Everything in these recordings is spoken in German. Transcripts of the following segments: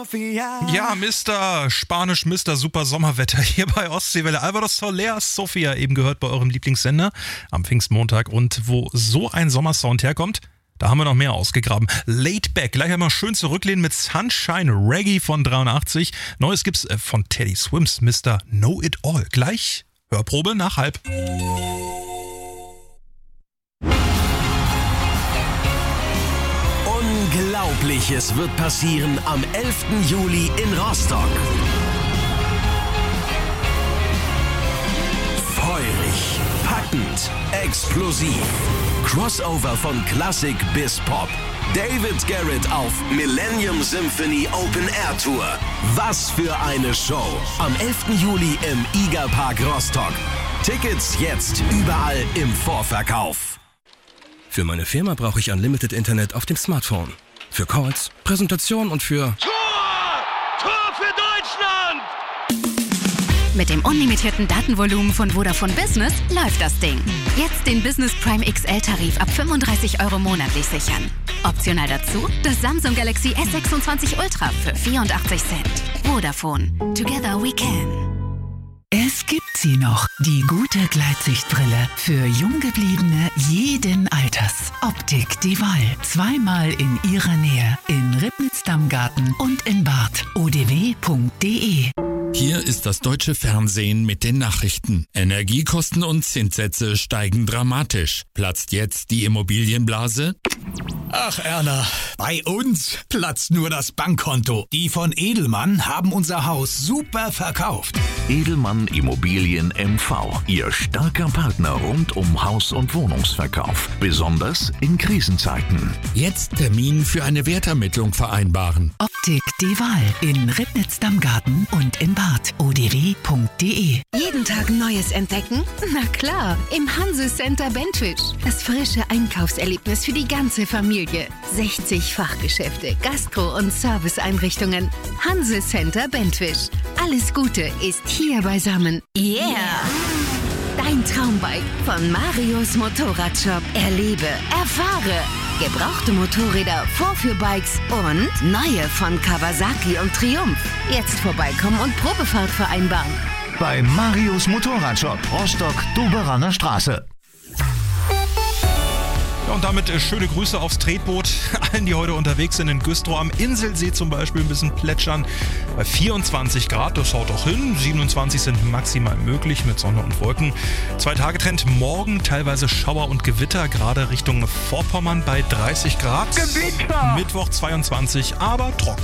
Sofia. Ja, Spanisch Mr. Super Sommerwetter hier bei Ostseewelle. Alvaro Soler, Sofia, eben gehört bei eurem Lieblingssender am Pfingstmontag. Und wo so ein Sommersound herkommt, da haben wir noch mehr ausgegraben. Laid Back, gleich einmal schön zurücklehnen mit Sunshine Reggae von 83. Neues gibt's von Teddy Swims, Mr. Know It All. Gleich Hörprobe nach halb. Unglaubliches wird passieren am 11. Juli in Rostock. Feurig, packend, explosiv. Crossover von Klassik bis Pop. David Garrett auf Millennium Symphony Open Air Tour. Was für eine Show. Am 11. Juli im IGA-Park Rostock. Tickets jetzt überall im Vorverkauf. Für meine Firma brauche ich Unlimited Internet auf dem Smartphone. Für Calls, Präsentation und für... Tor für Deutschland! Mit dem unlimitierten Datenvolumen von Vodafone Business läuft das Ding. Jetzt den Business Prime XL-Tarif ab 35 € monatlich sichern. Optional dazu das Samsung Galaxy S26 Ultra für 84 Cent. Vodafone. Together we can. Es gibt sie noch, die gute Gleitsichtbrille für Junggebliebene jeden Alters. Optik Die Wahl, zweimal in ihrer Nähe, in Ribnitz-Dammgarten und in Barth. odw.de. Hier ist das deutsche Fernsehen mit den Nachrichten. Energiekosten und Zinssätze steigen dramatisch. Platzt jetzt die Immobilienblase? Ach Erna, bei uns platzt nur das Bankkonto. Die von Edelmann haben unser Haus super verkauft. Edelmann Immobilien MV, Ihr starker Partner rund um Haus- und Wohnungsverkauf. Besonders in Krisenzeiten. Jetzt Termin für eine Wertermittlung vereinbaren. Optik Die Wahl in Ribnitz-Dammgarten und in Barth. odw.de. Jeden Tag Neues entdecken? Na klar, im Hanse Center Bentwitch. Das frische Einkaufserlebnis für die ganze Familie. 60 Fachgeschäfte, Gastro- und Serviceeinrichtungen. Hanse Center Bentwitch. Alles Gute ist hier beisammen. Yeah! Dein Traumbike von Marius Motorradshop. Erlebe, erfahre. Gebrauchte Motorräder, Vorführbikes und neue von Kawasaki und Triumph. Jetzt vorbeikommen und Probefahrt vereinbaren. Bei Marius Motorradshop, Rostock-Doberaner Straße. Ja, und damit schöne Grüße aufs Tretboot. Allen, die heute unterwegs sind in Güstrow am Inselsee zum Beispiel, ein bisschen plätschern. Bei 24 Grad, das haut auch hin. 27 sind maximal möglich mit Sonne und Wolken. 2-Tage-Trend morgen, teilweise Schauer und Gewitter, gerade Richtung Vorpommern bei 30 Grad. Gewitter! Mittwoch 22, aber trocken.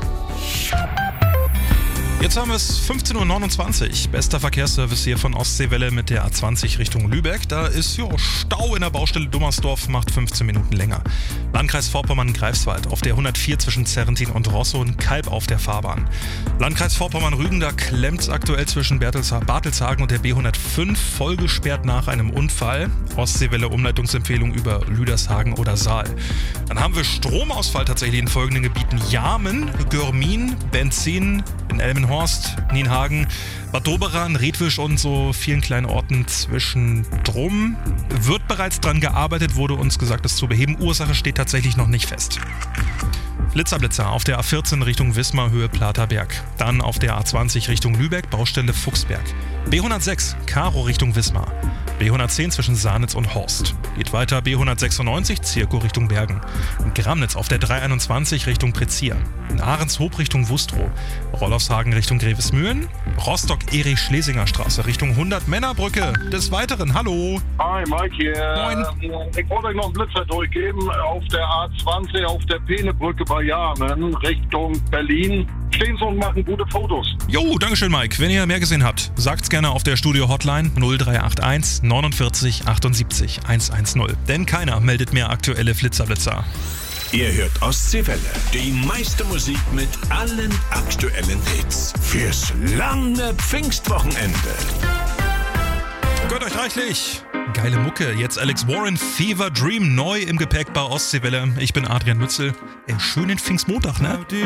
Jetzt haben wir es 15.29 Uhr. Bester Verkehrsservice hier von Ostseewelle mit der A20 Richtung Lübeck. Da ist Stau in der Baustelle Dummersdorf, macht 15 Minuten länger. Landkreis Vorpommern-Greifswald auf der 104 zwischen Zerrentin und Rosso, ein Kalb auf der Fahrbahn. Landkreis Vorpommern-Rügen, da klemmt es aktuell zwischen Bartelshagen und der B105, voll gesperrt nach einem Unfall. Ostseewelle Umleitungsempfehlung über Lüdershagen oder Saal. Dann haben wir Stromausfall tatsächlich in folgenden Gebieten: Jarmen, Görmin, Benzin, in Elmenhorst, Nienhagen, Bad Doberan, Redwisch und so vielen kleinen Orten zwischendrum. Wird bereits dran gearbeitet, wurde uns gesagt, das zu beheben. Ursache steht tatsächlich noch nicht fest. Blitzer auf der A14 Richtung Wismar, Höhe Platerberg. Dann auf der A20 Richtung Lübeck, Baustelle Fuchsberg. B106, Karo Richtung Wismar. B110 zwischen Sahnitz und Horst. Geht weiter B196, Zirkow Richtung Bergen. In Gramnitz auf der 321 Richtung Prezier. In Ahrenshoop Richtung Wustrow. Rollofshagen Richtung Grevesmühlen. Rostock-Erich-Schlesinger Straße Richtung 100-Männerbrücke. Des Weiteren, hallo. Hi, Mike hier. Moin. Ich wollte euch noch einen Blitzer durchgeben. Auf der A20, auf der Peenebrücke bei Jarmen, Richtung Berlin. Stehen Sie und machen gute Fotos. Jo, dankeschön, Mike. Wenn ihr mehr gesehen habt, sagt's gerne auf der Studio-Hotline 0381 49 78 110. Denn keiner meldet mehr aktuelle Flitzer. Ihr hört Ostseewelle. Die meiste Musik mit allen aktuellen Hits. Fürs lange Pfingstwochenende. Gönnt euch reichlich. Geile Mucke. Jetzt Alex Warren, Fever Dream, neu im Gepäck bei Ostseewelle. Ich bin Adrian Mützel. Schönen Pfingstmontag, ne?